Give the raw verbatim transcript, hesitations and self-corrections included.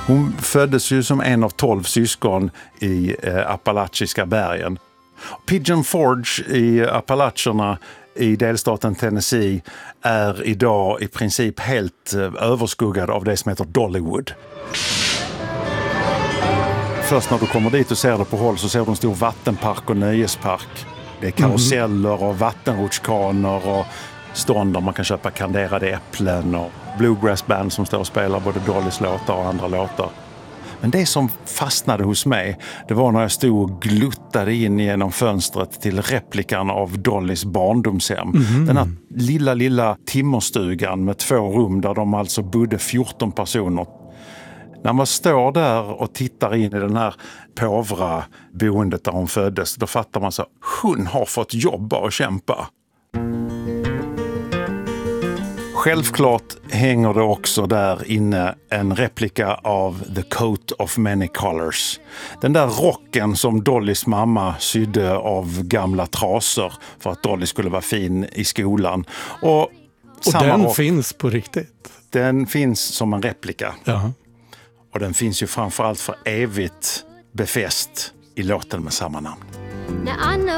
Hon föddes ju som en av tolv syskon i eh, Appalachiska bergen. Pigeon Forge i Appalacherna i delstaten Tennessee är idag i princip helt eh, överskuggad av det som heter Dollywood. Först när du kommer dit och ser det på håll så ser du en stor vattenpark och nöjespark. Det är karuseller och vattenrutschkanor och stånd där man kan köpa kanderade äpplen och bluegrassband som står och spelar både Dollys låtar och andra låtar. Men det som fastnade hos mig, det var när jag stod och gluttade in genom fönstret till replikan av Dollys barndomshem. Mm-hmm. Den här lilla, lilla timmerstugan med två rum där de alltså bodde fjorton personer. När man står där och tittar in i den här påvra boendet där hon föddes, då fattar man så hon har fått jobba och kämpa. Självklart hänger det också där inne en replika av The Coat of Many Colors. Den där rocken som Dollys mamma sydde av gamla trasor för att Dolly skulle vara fin i skolan. Och, och samma den rock, finns på riktigt? Den finns som en replika. Jaha. Och den finns ju framförallt för evigt befäst i låten med samma namn. Now I know